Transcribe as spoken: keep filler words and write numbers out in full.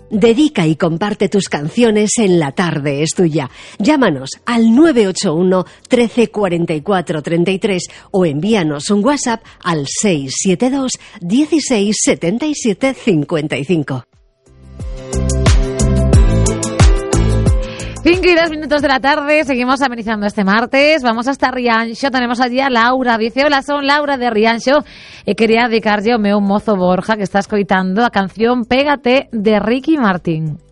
Dedica y comparte tus canciones en La Tarde es Tuya. Llámanos al nueve ocho uno, trece, cuarenta y cuatro, treinta y tres o envíanos un WhatsApp al seis siete dos, dieciséis, setenta y siete, cincuenta y cinco. Cinco y dos minutos de la tarde, seguimos amenizando este martes, vamos hasta Rianxo, tenemos allí a Laura, dice, hola, son Laura de Rianxo, e quería dedicar yo a un mozo Borja que está escoitando a canción Pégate de Ricky Martín.